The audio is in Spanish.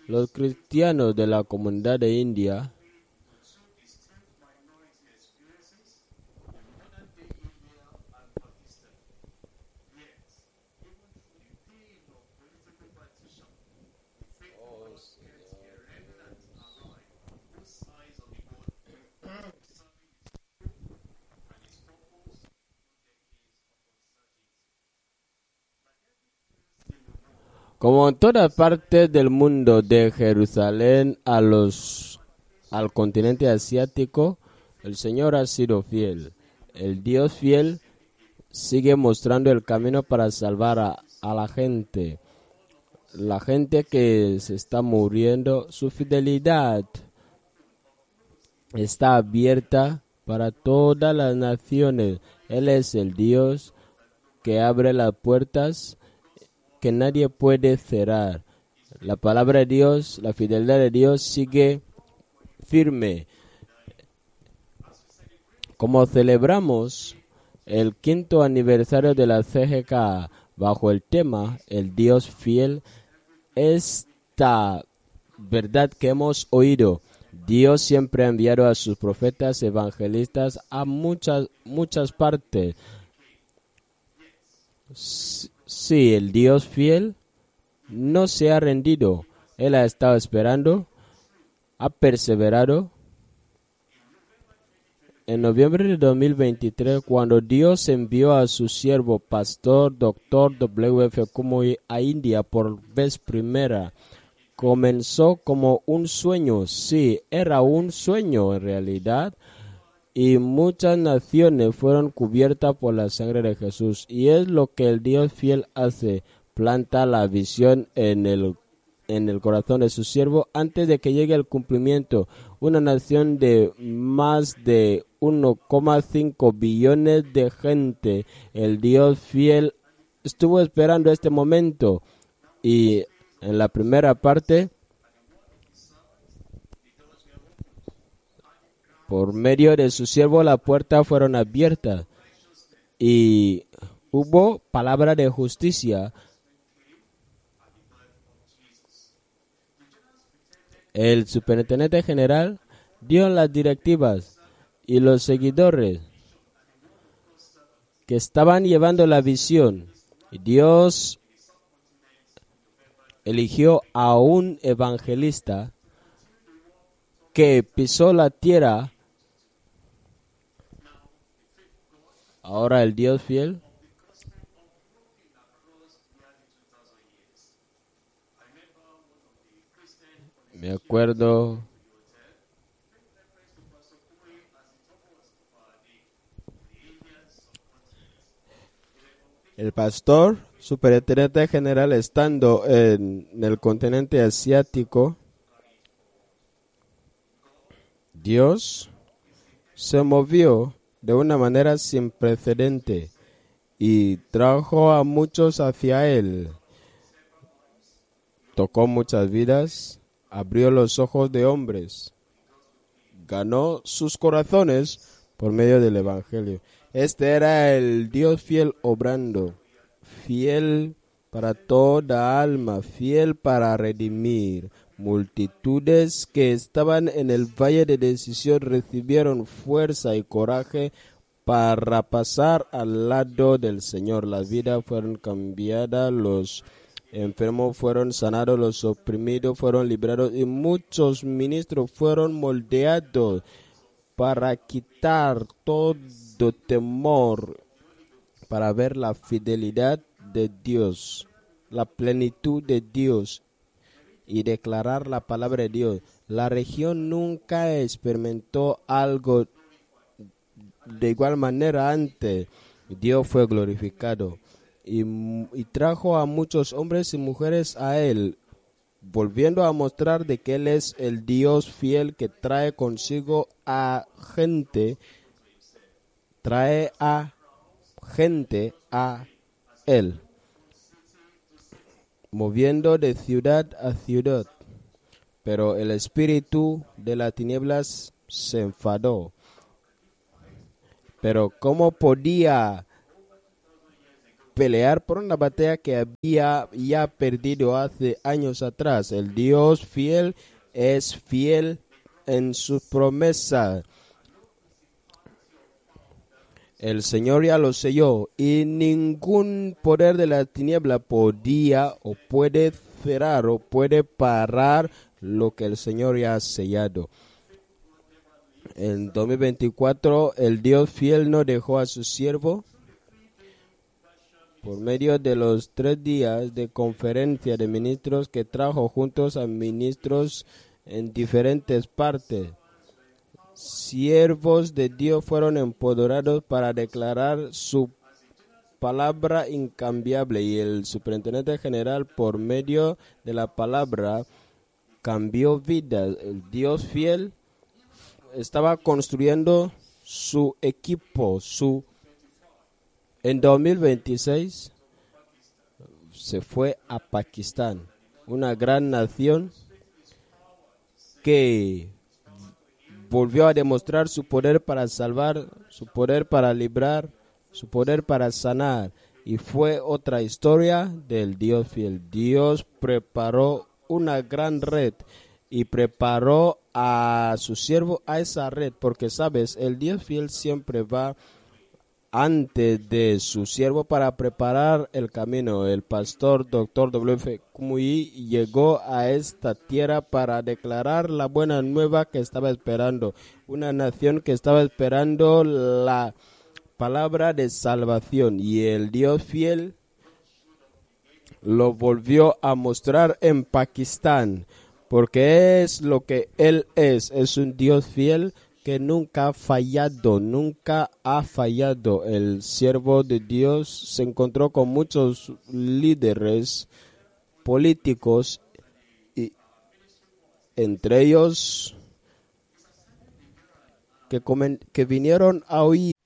Los cristianos de la comunidad de India como en todas partes del mundo, de Jerusalén al continente asiático, el Señor ha sido fiel. El Dios fiel sigue mostrando el camino para salvar a la gente. La gente que se está muriendo, su fidelidad está abierta para todas las naciones. Él es el Dios que abre las puertas que nadie puede cerrar. La palabra de Dios, la fidelidad de Dios sigue firme. Como celebramos el 5º aniversario de la CGK bajo el tema El Dios fiel, esta verdad que hemos oído, Dios siempre ha enviado a sus profetas evangelistas a muchas partes. Sí, el Dios fiel no se ha rendido. Él ha estado esperando, ha perseverado. En noviembre de 2023, cuando Dios envió a su siervo pastor Dr. W.F. Kumuyi a India por vez primera, comenzó como un sueño. Sí, era un sueño en realidad. Y muchas naciones fueron cubiertas por la sangre de Jesús. Y es lo que el Dios fiel hace. Planta la visión en el corazón de su siervo antes de que llegue el cumplimiento. Una nación de más de 1,5 billones de gente. El Dios fiel estuvo esperando este momento. Y en la primera parte, por medio de su siervo, las puertas fueron abiertas y hubo palabra de justicia. El superintendente general dio las directivas y los seguidores que estaban llevando la visión. Dios eligió a un evangelista que pisó la tierra. Ahora el Dios fiel me acuerdo el pastor superintendente general estando en el continente asiático. Dios se movió de una manera sin precedente y trajo a muchos hacia Él. Tocó muchas vidas, abrió los ojos de hombres, ganó sus corazones por medio del Evangelio. Este era el Dios fiel obrando, fiel para toda alma, fiel para redimir. Multitudes que estaban en el valle de decisión recibieron fuerza y coraje para pasar al lado del Señor. Las vidas fueron cambiadas, los enfermos fueron sanados, los oprimidos fueron liberados y muchos ministros fueron moldeados para quitar todo temor, para ver la fidelidad de Dios, la plenitud de Dios y declarar la palabra de Dios. La región nunca experimentó algo de igual manera antes. Dios fue glorificado y trajo a muchos hombres y mujeres a Él, volviendo a mostrar de que Él es el Dios fiel que trae consigo a gente, trae a gente a Él, moviendo de ciudad a ciudad. Pero el espíritu de las tinieblas se enfadó. Pero ¿cómo podía pelear por una batalla que había ya perdido hace años atrás. El Dios fiel es fiel en su promesa. El Señor ya lo selló y ningún poder de la tiniebla podía o puede cerrar o puede parar lo que el Señor ya ha sellado. En 2024 el Dios fiel no dejó a su siervo. Por medio de los 3 días de conferencia de ministros que trajo juntos a ministros en diferentes partes, siervos de Dios fueron empoderados para declarar su palabra incambiable, y el superintendente general, por medio de la palabra, cambió vidas. El Dios fiel estaba construyendo su equipo. En 2026 se fue a Pakistán, una gran nación que volvió a demostrar su poder para salvar, su poder para librar, su poder para sanar. Y fue otra historia del Dios fiel. Dios preparó una gran red y preparó a su siervo a esa red, porque sabes, el Dios fiel siempre va antes de su siervo para preparar el camino. El pastor Dr. W.F. Kumuyi llegó a esta tierra para declarar la buena nueva que estaba esperando, una nación que estaba esperando la palabra de salvación, y el Dios fiel lo volvió a mostrar en Pakistán, porque es lo que Él es un Dios fiel que nunca ha fallado, nunca ha fallado. El siervo de Dios se encontró con muchos líderes políticos, y entre ellos que vinieron a oír